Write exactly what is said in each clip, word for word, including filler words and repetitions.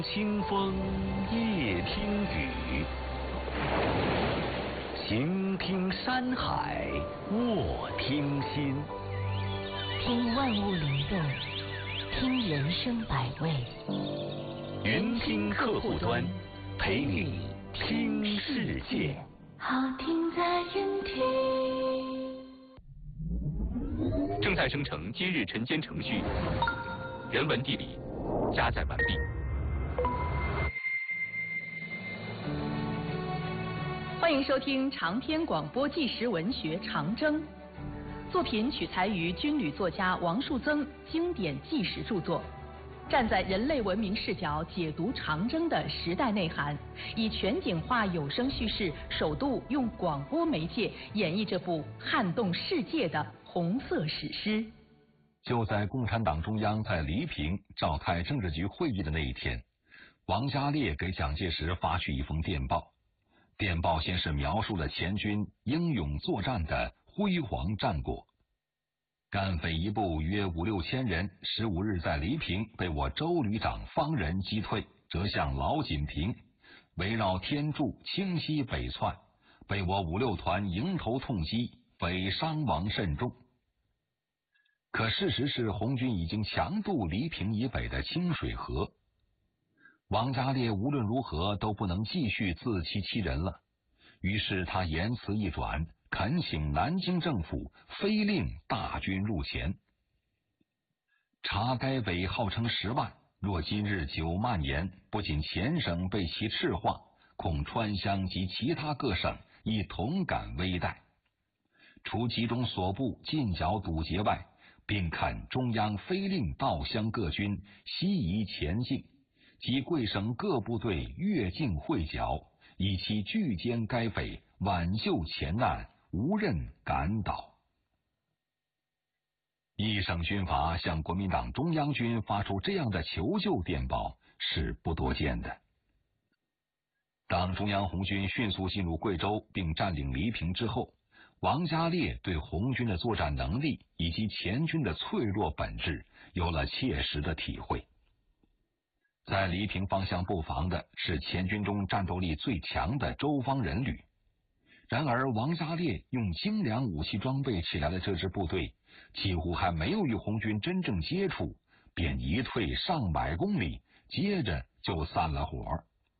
清风夜听雨，行听山海卧听心。 听万物灵动，听人生百味。 云听客户端，陪你听世界。 好听在云听。 正在生成今日晨间程序，人文地理加载完毕。 欢迎收听长篇广播纪实文学《长征》，作品取材于军旅作家王树增经典纪实著作，站在人类文明视角解读长征的时代内涵，以全景化有声叙事，首度用广播媒介演绎这部撼动世界的红色史诗。 就在共产党中央在黎平召开政治局会议的那一天，王家烈给蒋介石发去一封电报。电报先是描述了前军英勇作战的辉煌战果。赣匪一部约五六千人，十五日在黎平被我周旅长方仁击退，折向老锦屏，围绕天柱清西北窜，被我五六团迎头痛击，匪伤亡甚重。可事实是，红军已经强渡黎平以北的清水河。王家烈无论如何都不能继续自欺欺人了，于是他言辞一转，恳请南京政府飞令大军入前。察该匪号称十万，若今日久蔓延，不仅前省被其赤化，恐川湘及其他各省亦同感危殆。除集中所部进剿堵截外，并恳中央飞令道湘各军西移前进，及贵省各部队越境会剿，以期拒歼该匪，挽救前难，无任赶倒。一省军阀向国民党中央军发出这样的求救电报是不多见的。当中央红军迅速进入贵州并占领黎平之后，王家烈对红军的作战能力以及前军的脆弱本质有了切实的体会。在黎平方向布防的是前军中战斗力最强的周方人旅，然而王家烈用精良武器装备起来的这支部队，几乎还没有与红军真正接触，便一退上百公里，接着就散了伙。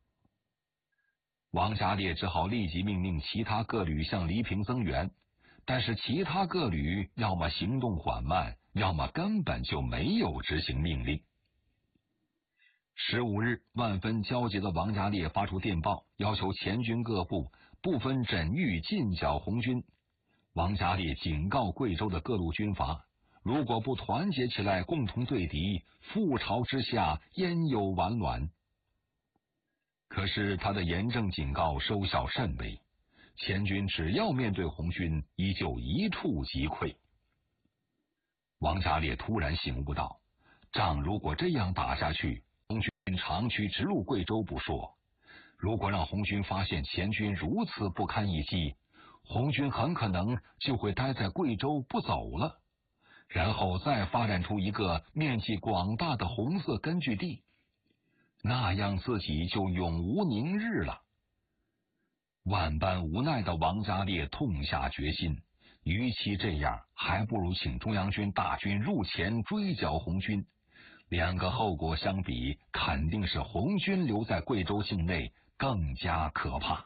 王家烈只好立即命令其他各旅向黎平增援，但是其他各旅要么行动缓慢，要么根本就没有执行命令。十五日，万分焦急的王家烈发出电报，要求前军各部不分枕域进剿红军。王家烈警告贵州的各路军阀，如果不团结起来共同对敌，覆巢之下焉有完卵。可是他的严正警告收效甚微，前军只要面对红军，依旧一触即溃。王家烈突然醒悟到，仗如果这样打下去，红军长驱直入贵州不说，如果让红军发现前军如此不堪一击，红军很可能就会待在贵州不走了，然后再发展出一个面积广大的红色根据地，那样自己就永无宁日了。万般无奈的王家烈痛下决心，与其这样，还不如请中央军大军入前追剿红军。两个后果相比，肯定是红军留在贵州境内更加可怕。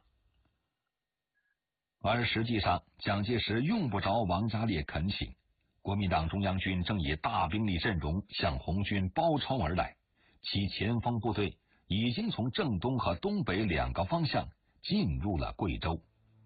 而实际上，蒋介石用不着王家烈恳请，国民党中央军正以大兵力阵容向红军包抄而来，其前锋部队已经从正东和东北两个方向进入了贵州。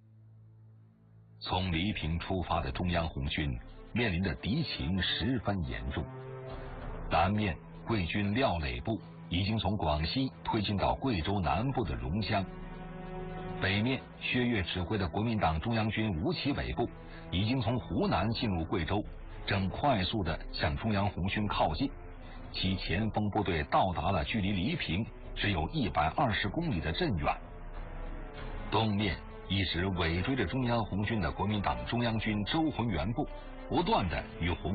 从黎平出发的中央红军面临的敌情十分严重。南面贵军廖磊部已经从广西推进到贵州南部的榕江，北面薛岳指挥的国民党中央军吴奇伟部已经从湖南进入贵州，正快速地向中央红军靠近，其前锋部队到达了距离黎平只有一百二十公里的镇远。东面一直尾追着中央红军的国民党中央军周浑元部不断地与红